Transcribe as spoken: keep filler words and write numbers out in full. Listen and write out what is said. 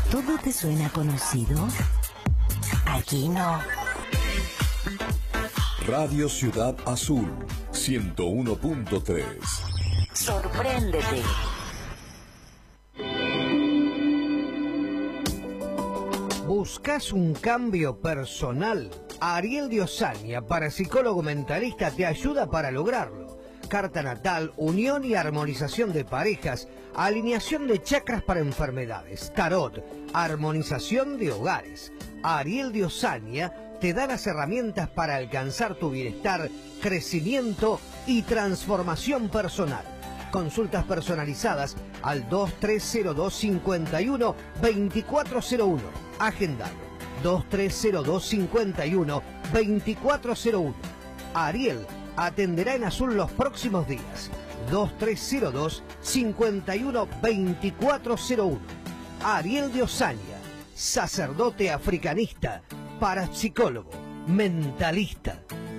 ¿Todo te suena conocido? Aquí no. Radio Ciudad Azul, ciento uno punto tres. Sorpréndete. ¿Buscas un cambio personal? Ariel de Osaña, parapsicólogo mentalista, te ayuda para lograrlo. Carta natal, unión y armonización de parejas, alineación de chakras para enfermedades, tarot, armonización de hogares. Ariel de Osaña te da las herramientas para alcanzar tu bienestar, crecimiento y transformación personal. Consultas personalizadas al dos tres cero dos, cinco uno, dos cuatro cero uno. Agendalo. dos tres cero dos, cinco uno, dos cuatro cero uno. Ariel atenderá en Azul los próximos días. dos tres cero dos, cinco uno, dos cuatro cero uno. Ariel de Osaña, sacerdote africanista, parapsicólogo, mentalista.